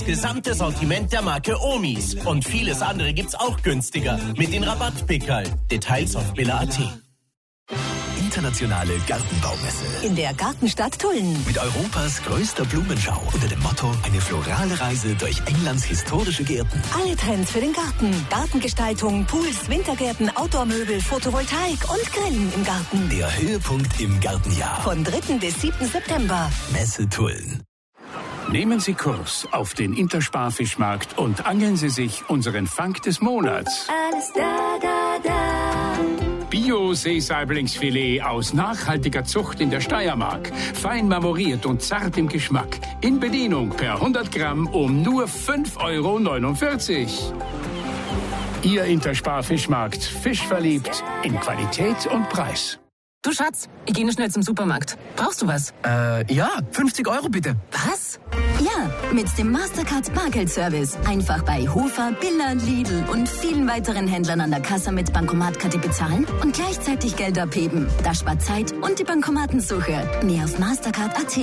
Gesamte Sortiment der Marke Omis. Und vieles andere gibt's auch günstiger. Mit den Rabattpickerl. Details auf billa.at. Internationale Gartenbaumesse. In der Gartenstadt Tulln. Mit Europas größter Blumenschau unter dem Motto eine florale Reise durch Englands historische Gärten. Alle Trends für den Garten. Gartengestaltung, Pools, Wintergärten, Outdoor-Möbel, Photovoltaik und Grillen im Garten. Der Höhepunkt im Gartenjahr. Von 3. bis 7. September. Messe Tulln. Nehmen Sie Kurs auf den Interspar-Fischmarkt und angeln Sie sich unseren Fang des Monats. Alles da. Bio-Seesaiblingsfilet aus nachhaltiger Zucht in der Steiermark. Fein marmoriert und zart im Geschmack. In Bedienung per 100 Gramm um nur 5,49 €. Ihr Interspar-Fischmarkt. Fischverliebt in Qualität und Preis. Du Schatz, ich gehe nur schnell zum Supermarkt. Brauchst du was? Ja, 50 € bitte. Was? Ja, mit dem Mastercard Bargeldservice. Einfach bei Hofer, Billa, Lidl und vielen weiteren Händlern an der Kasse mit Bankomatkarte bezahlen und gleichzeitig Geld abheben. Das spart Zeit und die Bankomatensuche. Mehr auf Mastercard.at.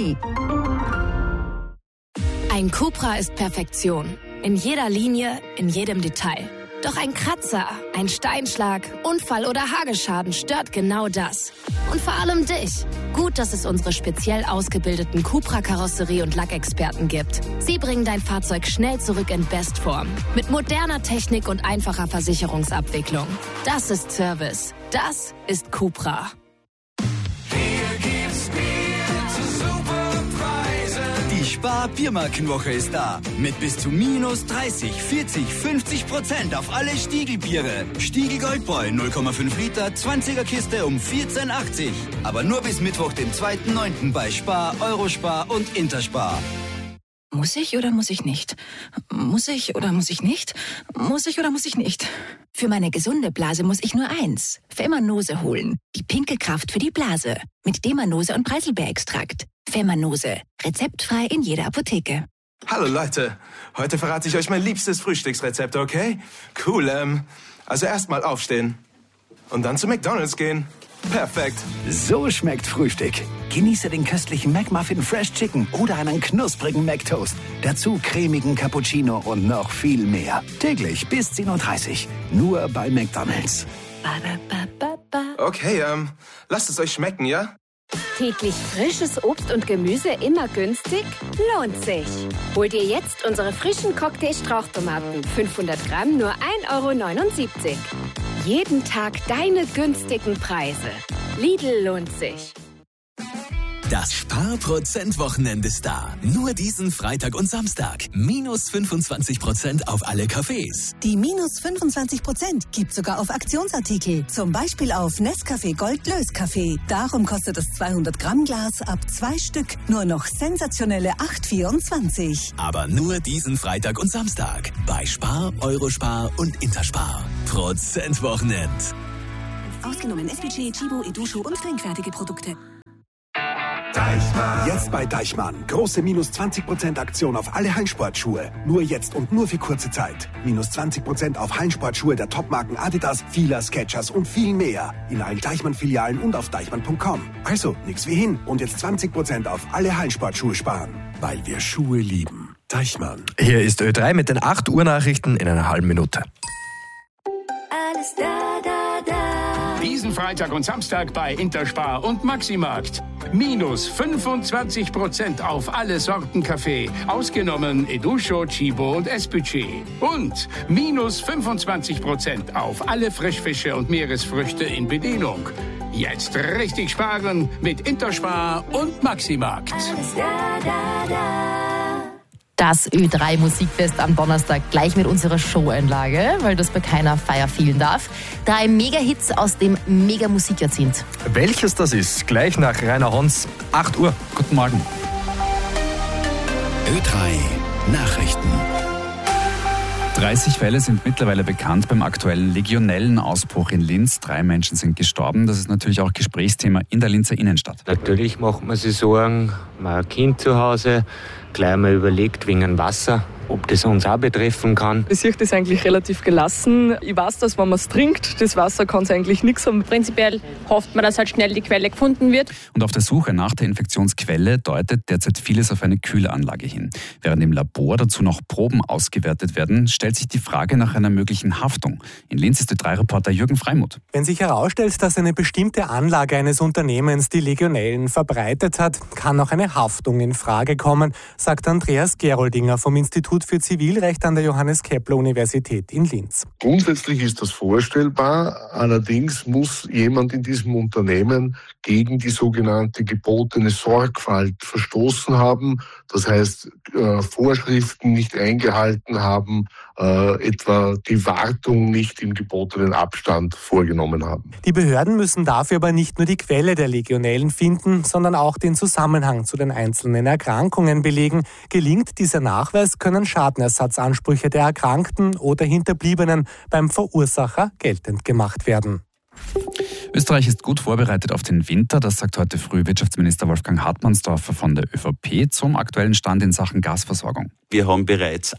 Ein Cupra ist Perfektion. In jeder Linie, in jedem Detail. Doch ein Kratzer, ein Steinschlag, Unfall oder Hagelschaden stört genau das. Und vor allem dich. Gut, dass es unsere speziell ausgebildeten Cupra-Karosserie- und Lackexperten gibt. Sie bringen dein Fahrzeug schnell zurück in Bestform. Mit moderner Technik und einfacher Versicherungsabwicklung. Das ist Service. Das ist Cupra. Die Spar-Biermarkenwoche ist da. Mit bis zu minus 30, 40, 50% auf alle Stiegelbiere. Stiegel Goldbräu 0,5 Liter, 20er Kiste um 14,80. Aber nur bis Mittwoch, den 2.9. bei Spar, Eurospar und Interspar. Muss ich oder muss ich nicht? Muss ich oder muss ich nicht? Muss ich oder muss ich nicht? Für meine gesunde Blase muss ich nur eins. Femanose holen. Die pinke Kraft für die Blase. Mit Demanose und Preiselbeerextrakt. Femanose. Rezeptfrei in jeder Apotheke. Hallo Leute, heute verrate ich euch mein liebstes Frühstücksrezept, okay? Cool, also erstmal aufstehen und dann zu McDonald's gehen. Perfekt. So schmeckt Frühstück. Genieße den köstlichen McMuffin Fresh Chicken oder einen knusprigen McToast. Dazu cremigen Cappuccino und noch viel mehr. Täglich bis 10:30 Uhr. Nur bei McDonald's. Okay, lasst es euch schmecken, ja? Täglich frisches Obst und Gemüse immer günstig? Lohnt sich. Hol dir jetzt unsere frischen Cocktail-Strauchtomaten. 500 Gramm nur 1,79 €. Jeden Tag deine günstigen Preise. Lidl lohnt sich. Das Spar-Prozent-Wochenende ist da. Nur diesen Freitag und Samstag. Minus 25% auf alle Cafés. Die minus 25% gibt sogar auf Aktionsartikel. Zum Beispiel auf Nescafé Gold Löskaffee. Darum kostet das 200 Gramm Glas ab 2 Stück nur noch sensationelle 8,24 €. Aber nur diesen Freitag und Samstag. Bei Spar, Eurospar und Interspar. Prozent-Wochenend. Ausgenommen SPG, Chibo, Edusho und trinkfertige Produkte. Jetzt bei Deichmann. Große minus 20% Aktion auf alle Hallensportschuhe. Nur jetzt und nur für kurze Zeit. Minus 20% auf Hallensportschuhe der Topmarken Adidas, Fila, Skechers und viel mehr. In allen Deichmann-Filialen und auf deichmann.com. Also, nix wie hin. Und jetzt 20% auf alle Hallensportschuhe sparen. Weil wir Schuhe lieben. Deichmann. Hier ist Ö3 mit den 8 Uhr Nachrichten in einer halben Minute. Alles da. Diesen Freitag und Samstag bei Interspar und Maximarkt. Minus 25% auf alle Sorten Kaffee. Ausgenommen Edusho, Chibo und S-Budget. Und minus 25% auf alle Frischfische und Meeresfrüchte in Bedienung. Jetzt richtig sparen mit Interspar und Maximarkt. Alles da. Das Ö3-Musikfest am Donnerstag gleich mit unserer Showeinlage, weil das bei keiner Feier fehlen darf. 3 Mega-Hits aus dem Mega-Musikjahrzehnt. Welches das ist, gleich nach Rainer Hons, 8 Uhr. Guten Morgen. Ö3 Nachrichten. 30 Fälle sind mittlerweile bekannt beim aktuellen Legionellenausbruch in Linz. 3 Menschen sind gestorben. Das ist natürlich auch Gesprächsthema in der Linzer Innenstadt. Natürlich macht man sich Sorgen, man hat ein Kind zu Hause, gleich mal überlegt wegen dem Wasser. ob das uns auch betreffen kann. Ich sehe das eigentlich relativ gelassen. Ich weiß, dass wenn man es trinkt, das Wasser kann es eigentlich nichts haben. Prinzipiell hofft man, dass halt schnell die Quelle gefunden wird. Und auf der Suche nach der Infektionsquelle deutet derzeit vieles auf eine Kühlanlage hin. Während im Labor dazu noch Proben ausgewertet werden, stellt sich die Frage nach einer möglichen Haftung. In Linz ist Ö3-Reporter Jürgen Freimuth. Wenn sich herausstellt, dass eine bestimmte Anlage eines Unternehmens die Legionellen verbreitet hat, kann auch eine Haftung in Frage kommen, sagt Andreas Geroldinger vom Institut für Zivilrecht an der Johannes-Kepler-Universität in Linz. Grundsätzlich ist das vorstellbar, allerdings muss jemand in diesem Unternehmen gegen die sogenannte gebotene Sorgfalt verstoßen haben, das heißt Vorschriften nicht eingehalten haben, etwa die Wartung nicht im gebotenen Abstand vorgenommen haben. Die Behörden müssen dafür aber nicht nur die Quelle der Legionellen finden, sondern auch den Zusammenhang zu den einzelnen Erkrankungen belegen. Gelingt dieser Nachweis, können Schadenersatzansprüche der Erkrankten oder Hinterbliebenen beim Verursacher geltend gemacht werden. Österreich ist gut vorbereitet auf den Winter, das sagt heute früh Wirtschaftsminister Wolfgang Hartmannsdorfer von der ÖVP zum aktuellen Stand in Sachen Gasversorgung. Wir haben bereits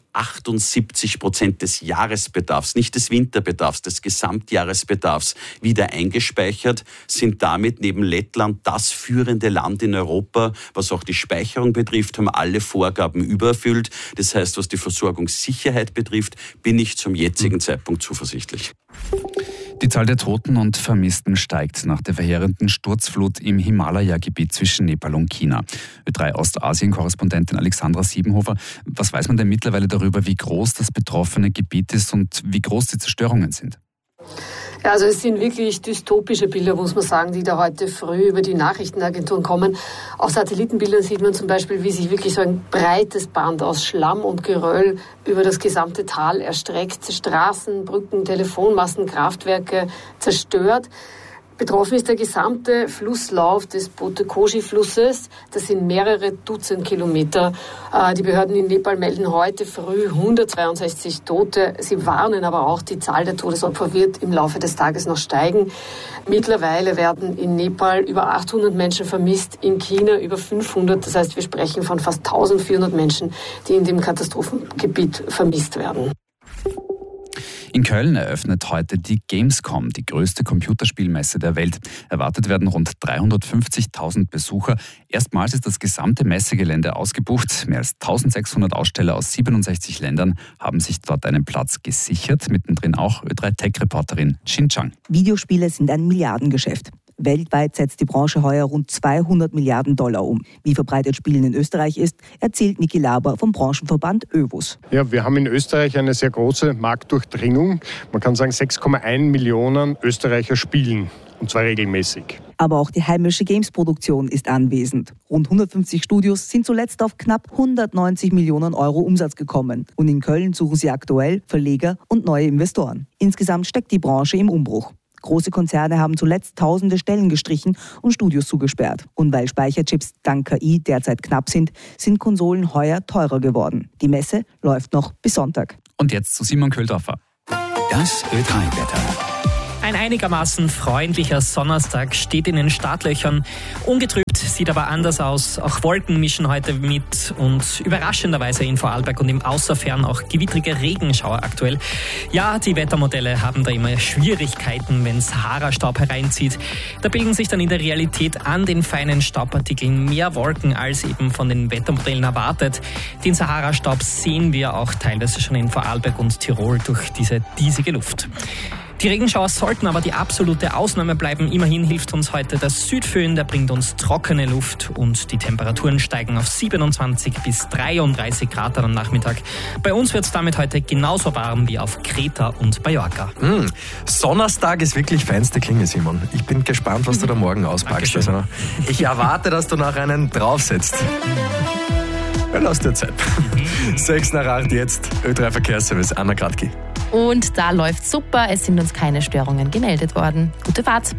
78% des Jahresbedarfs, nicht des Winterbedarfs, des Gesamtjahresbedarfs wieder eingespeichert, sind damit neben Lettland das führende Land in Europa, was auch die Speicherung betrifft, haben alle Vorgaben übererfüllt. Das heißt, was die Versorgungssicherheit betrifft, bin ich zum jetzigen Zeitpunkt zuversichtlich. Die Zahl der Toten und Vermissten steigt nach der verheerenden Sturzflut im Himalaya-Gebiet zwischen Nepal und China. Ö3-Ostasien-Korrespondentin Alexandra Siebenhofer, was weiß man denn mittlerweile darüber, wie groß das betroffene Gebiet ist und wie groß die Zerstörungen sind? Ja, also es sind wirklich dystopische Bilder, muss man sagen, die da heute früh über die Nachrichtenagenturen kommen. Auf Satellitenbildern sieht man zum Beispiel, wie sich wirklich so ein breites Band aus Schlamm und Geröll über das gesamte Tal erstreckt. Straßen, Brücken, Telefonmasten, Kraftwerke zerstört. Betroffen ist der gesamte Flusslauf des Botkoshi-Flusses. Das sind mehrere Dutzend Kilometer. Die Behörden in Nepal melden heute früh 162 Tote. Sie warnen aber auch, die Zahl der Todesopfer wird im Laufe des Tages noch steigen. Mittlerweile werden in Nepal über 800 Menschen vermisst, in China über 500. Das heißt, wir sprechen von fast 1400 Menschen, die in dem Katastrophengebiet vermisst werden. In Köln eröffnet heute die Gamescom, die größte Computerspielmesse der Welt. Erwartet werden rund 350.000 Besucher. Erstmals ist das gesamte Messegelände ausgebucht. Mehr als 1.600 Aussteller aus 67 Ländern haben sich dort einen Platz gesichert. Mittendrin auch Ö3-Tech-Reporterin Xin Chang. Videospiele sind ein Milliardengeschäft. Weltweit setzt die Branche heuer rund 200 Milliarden Dollar um. Wie verbreitet Spielen in Österreich ist, erzählt Niki Laber vom Branchenverband ÖWUS. Ja, wir haben in Österreich eine sehr große Marktdurchdringung. Man kann sagen, 6,1 Millionen Österreicher spielen, und zwar regelmäßig. Aber auch die heimische Games-Produktion ist anwesend. Rund 150 Studios sind zuletzt auf knapp 190 Millionen Euro Umsatz gekommen. Und in Köln suchen sie aktuell Verleger und neue Investoren. Insgesamt steckt die Branche im Umbruch. Große Konzerne haben zuletzt tausende Stellen gestrichen und Studios zugesperrt. Und weil Speicherchips dank KI derzeit knapp sind Konsolen heuer teurer geworden. Die Messe läuft noch bis Sonntag. Und jetzt zu Simon Köhldorfer. Das Ö3-Wetter. Ein einigermaßen freundlicher Donnerstag steht in den Startlöchern. Ungetrübt, sieht aber anders aus. Auch Wolken mischen heute mit und überraschenderweise in Vorarlberg und im Außerfern auch gewittrige Regenschauer aktuell. Ja, die Wettermodelle haben da immer Schwierigkeiten, wenn Sahara-Staub hereinzieht. Da bilden sich dann in der Realität an den feinen Staubpartikeln mehr Wolken als eben von den Wettermodellen erwartet. Den Sahara-Staub sehen wir auch teilweise schon in Vorarlberg und Tirol durch diese diesige Luft. Die Regenschauer sollten aber die absolute Ausnahme bleiben. Immerhin hilft uns heute der Südföhn, der bringt uns trockene Luft und die Temperaturen steigen auf 27 bis 33 Grad am Nachmittag. Bei uns wird es damit heute genauso warm wie auf Kreta und Mallorca. Donnerstag ist wirklich feinste Klinge, Simon. Ich bin gespannt, was du da morgen auspackst. Also, ich erwarte, dass du noch einen draufsetzt. Lass dir Zeit. 6 nach 8 jetzt, Ö3 Verkehrsservice, Anna Kratki. Und da läuft super, es sind uns keine Störungen gemeldet worden. Gute Fahrt.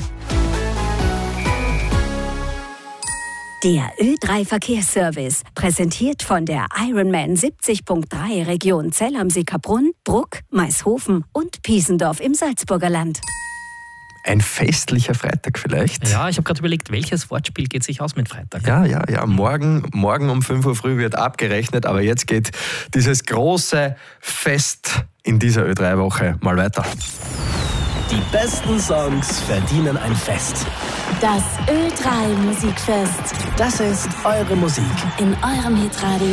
Der Ö3 Verkehrsservice, präsentiert von der Ironman 70.3 Region Zell am Sickerbrunn, Bruck, Maishofen und Piesendorf im Salzburger Land. Ein festlicher Freitag vielleicht. Ja, ich habe gerade überlegt, welches Wortspiel geht sich aus mit Freitag? Ja. Morgen um 5 Uhr früh wird abgerechnet, aber jetzt geht dieses große Fest in dieser Ö3-Woche mal weiter. Die besten Songs verdienen ein Fest. Das Ö3 Musikfest. Das ist eure Musik. In eurem Hitradio.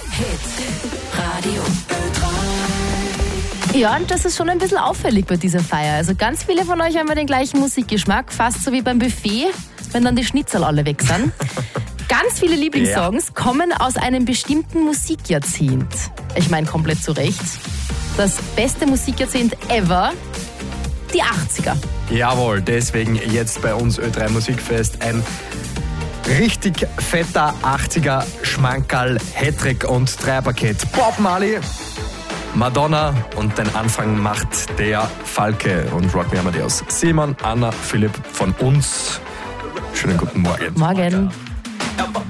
Radio Ö3. Ja, und das ist schon ein bisschen auffällig bei dieser Feier. Also ganz viele von euch haben ja den gleichen Musikgeschmack, fast so wie beim Buffet, wenn dann die Schnitzel alle weg sind. Ganz viele Lieblingssongs kommen aus einem bestimmten Musikjahrzehnt. Ich meine komplett zu Recht. Das beste Musikjahrzehnt ever, die 80er. Jawohl, deswegen jetzt bei uns Ö3 Musikfest ein richtig fetter 80er Schmankerl, Hattrick und Dreipaket. Bob Marley, Madonna und den Anfang macht der Falke und Rock Me Amadeus. Simon, Anna, Philipp von uns. Schönen guten Morgen. Morgen.